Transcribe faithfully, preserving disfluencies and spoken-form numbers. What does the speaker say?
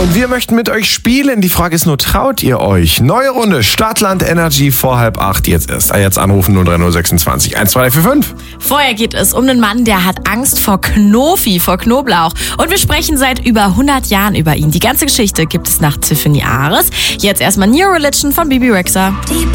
Und wir möchten mit euch spielen. Die Frage ist nur, traut ihr euch? Neue Runde, Stadtland Energy vor halb acht. Jetzt erst. Jetzt anrufen null drei null sechsundzwanzig eins zwei drei vier fünf. Vorher geht es um einen Mann, der hat Angst vor Knofi, vor Knoblauch. Und wir sprechen seit über hundert Jahren über ihn. Die ganze Geschichte gibt es nach Tiffany Ares. Jetzt erstmal New Religion von Bebe Rexha.